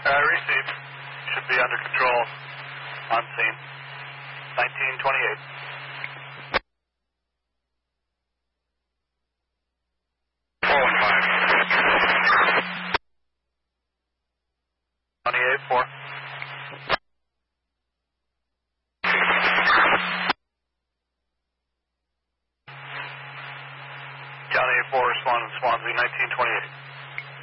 Received. Should be under control. On scene. 1928. County 4 responding to Swansea, 1928.